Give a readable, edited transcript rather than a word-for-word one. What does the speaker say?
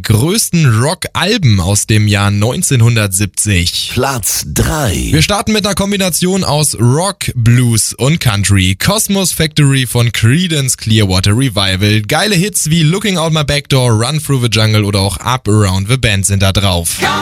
größten Rock-Alben aus dem Jahr 1970. Platz 3. Wir starten mit einer Kombination aus Rock, Blues und Country. Cosmos Factory von Creedence Clearwater Revival. Geile Hits wie Looking Out My Back Door, Run Through the Jungle oder auch Up Around the Bend sind da drauf.